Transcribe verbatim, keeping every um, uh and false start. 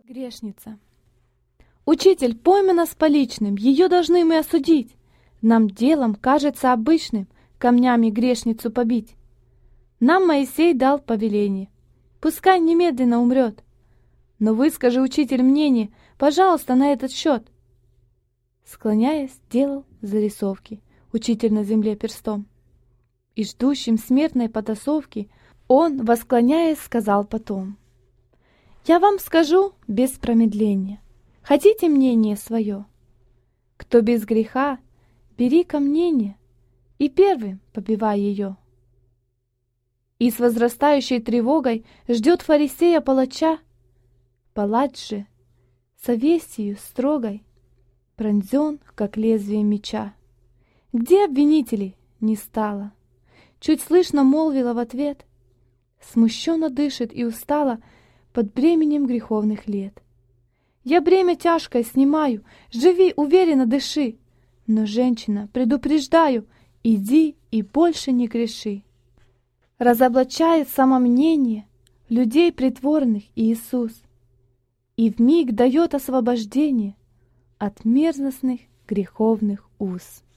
Грешница. Учитель, поймана с поличным, ее должны мы осудить. Нам делом кажется обычным камнями грешницу побить. Нам Моисей дал повеление, пускай немедленно умрет. Но выскажи, учитель, мнение, пожалуйста, на этот счет. Склоняясь, делал зарисовки учитель на земле перстом. И ждущим смертной потасовки он, восклоняясь, сказал потом: «Я вам скажу без промедления. Хотите мнение свое? Кто без греха, бери ко мнение, и первым побивай ее». И с возрастающей тревогой ждет фарисея палача. Палач же, совестью строгой, пронзен, как лезвие меча. «Где обвинители?» не стало. Чуть слышно молвила в ответ, смущенно дышит и устала под бременем греховных лет. «Я бремя тяжкое снимаю, живи, уверенно дыши. Но, женщина, предупреждаю, иди и больше не греши». Разоблачает самомнение людей притворных Иисус и вмиг дает освобождение от мерзостных греховных уз.